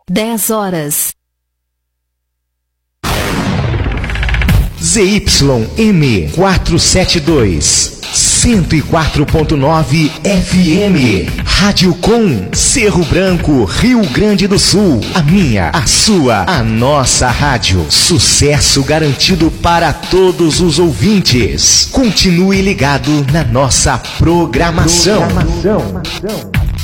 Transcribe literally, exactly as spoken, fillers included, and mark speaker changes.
Speaker 1: dez horas.
Speaker 2: Z Y M quatrocentos e setenta e dois, cento e quatro ponto nove F M. Rádio Com, Cerro Branco, Rio Grande do Sul. A minha, a sua, a nossa rádio. Sucesso garantido para todos os ouvintes. Continue ligado na nossa programação. programação.